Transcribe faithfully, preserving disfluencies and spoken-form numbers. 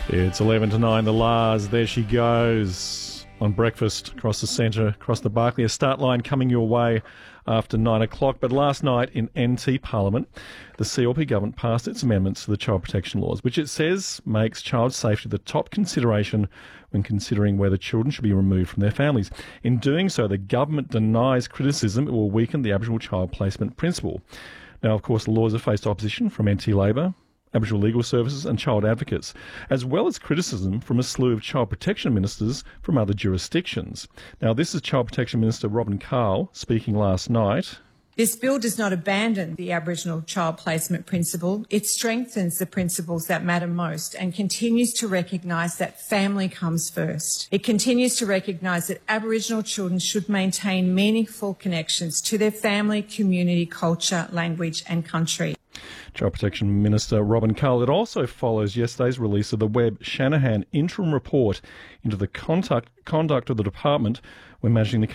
It's eleven to nine, the Lars. There she goes on breakfast across the centre, across the Barclay. A start line coming your way after nine o'clock. But last night in N T Parliament, the C L P government passed its amendments to the child protection laws, which it says makes child safety the top consideration when considering whether children should be removed from their families. In doing so, the government denies criticism it will weaken the Aboriginal child placement principle. Now, of course, the laws have faced opposition from N T Labor, Aboriginal legal services and child advocates, as well as criticism from a slew of child protection ministers from other jurisdictions. Now, this is Child Protection Minister Robin Carl speaking last night. This bill does not abandon the Aboriginal child placement principle. It strengthens the principles that matter most and continues to recognise that family comes first. It continues to recognise that Aboriginal children should maintain meaningful connections to their family, community, culture, language and country. Child Protection Minister Robin Carl. It also follows yesterday's release of the Webb-Shanahan interim report into the conduct, conduct of the department when managing the